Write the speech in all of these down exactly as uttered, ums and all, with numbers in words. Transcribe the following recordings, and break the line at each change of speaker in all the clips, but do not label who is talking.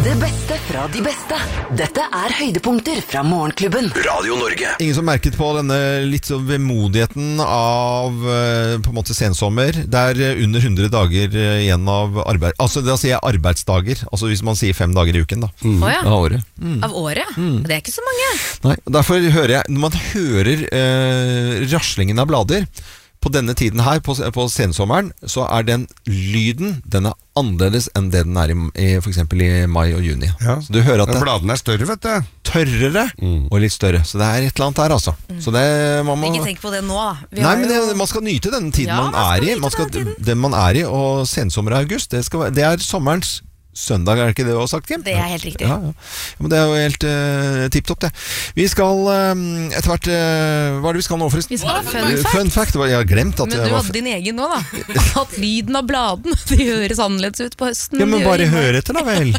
Det beste fra de beste. Dette er høydepunkter fra Morgenklubben.
Radio Norge.
Ingen som merket på denne litt så vemodigheten av på en måte sensommer. Det er under hundre dager igjen av arbeid. Altså da sier jeg arbeidsdager. Altså hvis man sier fem dager i uken da.
Mm. Oh, ja.
Av året.
Mm. Av året? Mm. Det er ikke så mange.
Nei, derfor hører jeg, når man hører eh, raslingen av blader på denne tiden her, på, på sensommeren, så er den lyden, den er annerledes enn det den er i, i for eksempel i mai og juni.
Ja.
Så du hører at det,
bladene er større, vet du.
Tørrere mm. og litt større. Så det er et eller annet der, altså. Mm. Så det, man må...
Ikke tenk på det nå, da. Vi
Nei,
jo...
men det, man skal nyte den tiden
ja,
man er i. Man skal, den man er i, og sensommer og august, det, skal, det er sommerens søndag, er det ikke det du har sagt, Kim?
Det er helt riktig.
Ja, ja. Ja, men det er jo helt uh, tipptopp, det. Vi skal um, etter hvert uh, hva er det vi skal nå, forresten?
Vi skal ha fun fact.
Fun fact, jeg har glemt at
men du hadde din egen nå, da. At lyden av bladen, de høres annerledes ut på høsten.
Ja, men bare hør etter da, vel.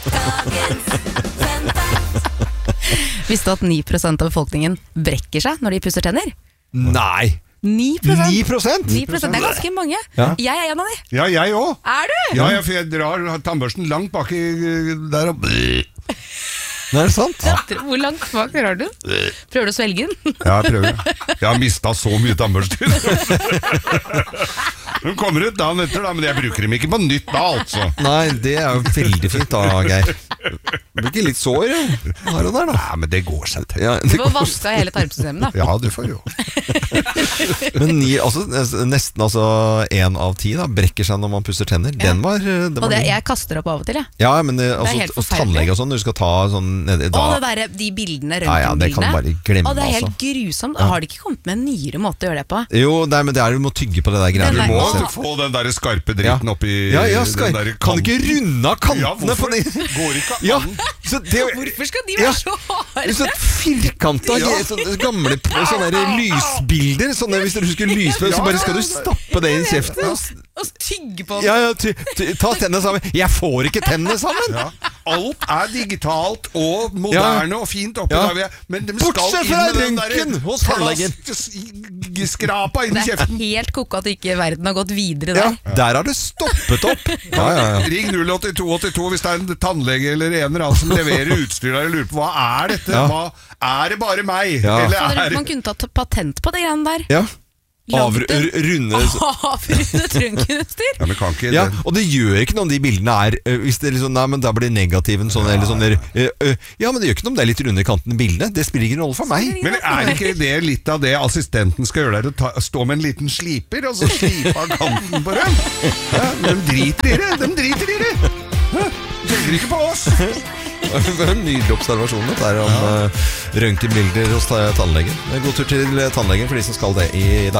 Visste du at ni prosent av befolkningen brekker seg når de pusser tenner?
Nei!
ni prosent?
ni prosent?
ni prosent, det er ganske mange. Ja. Jeg er en av de.
Ja, jeg også.
Er du?
Ja, jeg, jeg drar tannbørsten langt bak i der og...
Nei, er det sant?
Ja. Hvor langt bak drar du? Prøver du å svelge den?
Ja, jeg prøver. Jeg har mistet så mye tannbørster. De kommer ut dagen etter da, men jeg bruker dem ikke på nytt da, altså.
Nei, det er jo veldig fint da, Geir. Det blir ikke litt sår, ja. Her og der da.
Nei, men det går seg til.
Ja, du får vaske hele tarmsystemet da.
Ja, det får jo.
Men ni, altså, nesten altså en av ti da, brekker seg når man pusser tenner.
Ja.
Den var... Den
og det,
var
jeg kaster opp av og til, jeg.
Ja, men det, altså, og tannlege og sånn, når du skal ta sånn... Nede, da.
Og det der, de bildene,
ja, ja, det kan du bare glemme,
og det er helt
altså.
grusomt. Har de ikke kommet med en nyere måte å gjøre det på?
Jo, nei, men det er du må tygge på det der greiene.
Du må få den der skarpe dritten
ja.
oppi...
Ja, ja, skarp. Kan du ikke runde av kantene
ja,
på det?
Går ikke
ja,
an.
det,
hvorfor skal de være ja, så harde?
Så firkantet, ja. sånne gamle sånne der lysbilder, sånne, hvis du husker lysbilder, så bare skal du stappe det i kjeften.
Og, og tygge på den.
Ja, ja, ty, ty, ta tennene sammen. Jeg får ikke tennene sammen.
Ja. Alt er digitalt og moderne ja. og fint oppi ja. der, men de skal inn med den der plastskrapa inn i kjeften.
Det er helt kokka at ikke verden har gått videre der.
Ja, der har det stoppet opp. Ja, ja, ja.
Ring null åtte to åtte to hvis det er en tannlege eller en eller annen som leverer utstyr der og lurer på hva er dette?
Ja.
Hva, er det bare meg?
Ja.
Eller
er... Man kunne tatt patent på det greiene der.
Ja. Avrunde
Avrundet røntgenutstyr.
Ja, men kan ikke
ja, og det gjør ikke noe om de bildene er hvis det er liksom, nei, men da blir negativen sånn, ja. Eller sånn der, ø, ø, ja, men det gjør ikke noe om det er litt runde i kanten i bildene. Det spiller ingen rolle for meg.
Men er ikke det litt av det assistenten skal gjøre der, å ta, stå med en liten sliper og så slipe av kanten på dem? Ja, de driter i det, de driter i det. Tenker ikke på oss.
Det er en nydelig observasjon det er om ja. uh, røntgenbilder hos tannlegen. God tur til tannlegen for de som skal det i dag.